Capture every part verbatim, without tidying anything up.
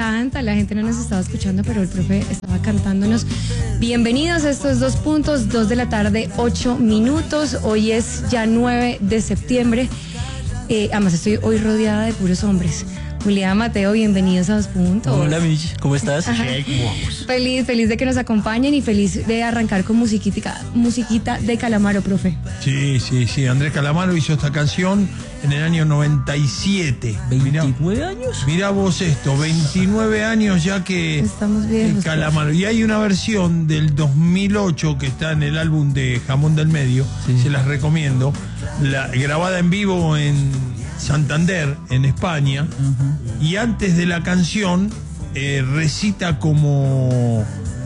encanta. La gente no nos estaba escuchando, pero el profe estaba cantándonos. Bienvenidos a estos dos puntos, dos de la tarde, ocho minutos. Hoy es ya nueve de septiembre. Eh, además estoy hoy rodeada de puros hombres. Julián, Mateo, bienvenidos a Dos Puntos. Hola, Mich, ¿cómo estás? Hey, ¿cómo vamos? Feliz, feliz de que nos acompañen y feliz de arrancar con musiquita, musiquita de Calamaro, profe. Sí, sí, sí. Andrés Calamaro hizo esta canción en el año noventa y siete. ¿veintinueve años? Mirá vos esto, veintinueve años ya que estamos viejos, Calamaro. Y hay una versión del dos mil ocho que está en el álbum de Jamón del Medio, sí. Se las recomiendo, la, grabada en vivo en Santander, en España, uh-huh. Y antes de la canción eh, recita como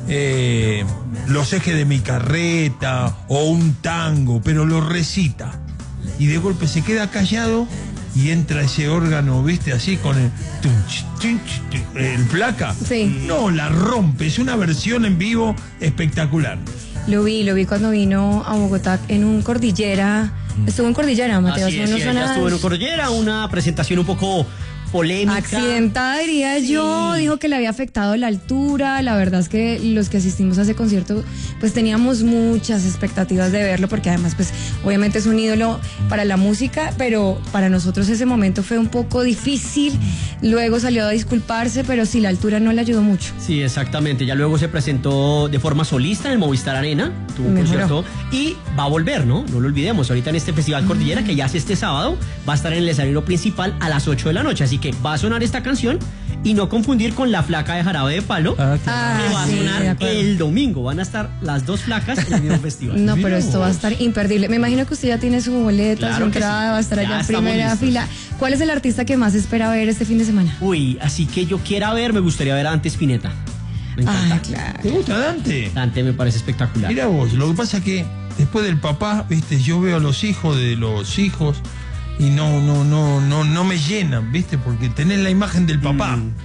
eh, Los ejes de mi carreta o un tango, pero lo recita y de golpe se queda callado y entra ese órgano, viste, así con el tunch, tunch, tunch, el placa. Sí. No, la rompe, es una versión en vivo espectacular. Lo vi, lo vi cuando vino a Bogotá en un Cordillera. Estuvo en Cordillera, Mateo. Así es, sí, suena... estuvo en Cordillera, una presentación un poco polémica. Accidentada, diría sí. yo. Dijo que le había afectado la altura. La verdad es que los que asistimos a ese concierto, pues teníamos muchas expectativas de verlo, porque además, pues, obviamente es un ídolo para la música, pero para nosotros ese momento fue un poco difícil. Luego salió a disculparse, pero sí, la altura no le ayudó mucho. Sí, exactamente. Ya luego se presentó de forma solista en el Movistar Arena, tuvo un concierto y va a volver, ¿no? No lo olvidemos. Ahorita en este Festival Cordillera, mm. que ya hace este sábado, va a estar en el escenario principal a las ocho de la noche. Así que que va a sonar esta canción y no confundir con La Flaca de Jarabe de Palo, ah, que ah, va a sí, sonar el domingo. Van a estar las dos flacas en el mismo festival. No, pero esto va a estar imperdible. Me imagino que usted ya tiene su boleta, claro, su entrada, sí. Va a estar allá en primera listos. Fila. ¿Cuál es el artista que más espera ver este fin de semana? Uy, así que yo quiera ver, me gustaría ver a Dante Spinetta. Me encanta. Ah, claro. ¿Te gusta Dante? Dante me parece espectacular. Mira vos, lo que pasa es que después del papá, viste, yo veo a los hijos de los hijos y no, no, no, no, no me llenan, ¿viste? Porque tenés la imagen del papá. Mm.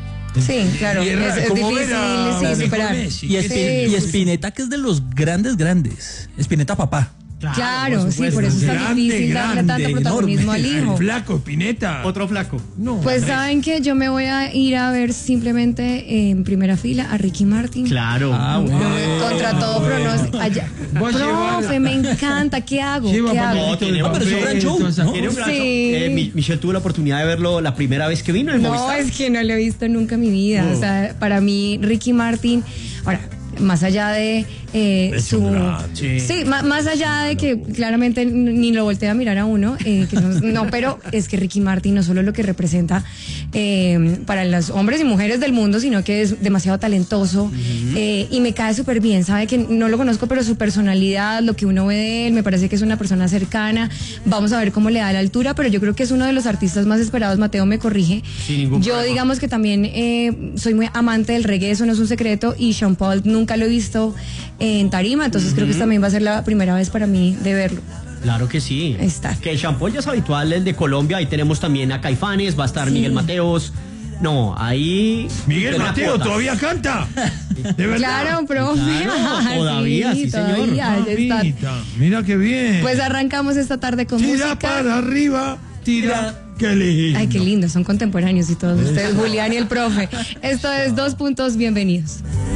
Sí, claro, y es, es, es difícil a, sí, superar. Messi, y, Spin- sí, y Spinetta, que es de los grandes, grandes. Spinetta papá. Claro, claro por sí, por eso es tan grande, difícil darle tanto protagonismo enorme. al hijo. El flaco, Spinetta. Otro flaco. No, pues saben que yo me voy a ir a ver simplemente en primera fila a Ricky Martin. Claro. Ah, bueno. Contra todo pronóstico. Allá. Profe, me encanta. ¿Qué hago? Lleva ¿Qué hago? No, tiene, pero es un gran show, ¿no? Tiene un gran sí. show. Eh, Michelle tuvo la oportunidad de verlo la primera vez que vino en No, Movistar. es que no lo he visto nunca en mi vida. Oh. O sea, para mí, Ricky Martin. Ahora, más allá de eh, su sí, sí más, más allá de que claramente ni lo voltea a mirar a uno, eh, que no, no, pero es que Ricky Martin no solo lo que representa eh, para los hombres y mujeres del mundo, sino que es demasiado talentoso, uh-huh. eh, y me cae súper bien. Sabe que no lo conozco, pero su personalidad, lo que uno ve de él, me parece que es una persona cercana. Vamos a ver cómo le da la altura, pero yo creo que es uno de los artistas más esperados. Mateo me corrige. Sin ningún yo problema. Digamos que también eh, soy muy amante del reggae, eso no es un secreto, y Sean Paul nunca lo he visto en tarima, entonces uh-huh. creo que también va a ser la primera vez para mí de verlo. Claro que sí. Está. Que el Sean Paul ya es habitual, el de Colombia. Ahí tenemos también a Caifanes, va a estar sí. Miguel Mateos. No, ahí... Miguel Mateo todavía canta. ¿De verdad? Claro, profe. Claro, todavía, sí, sí señor. Todavía, está. Mira qué bien. Pues arrancamos esta tarde con tira música. Tira para arriba, tira... tira. Qué lindo. Ay, qué lindo, son contemporáneos y todos ustedes, Julián y el profe. Esto es Dos Puntos, bienvenidos.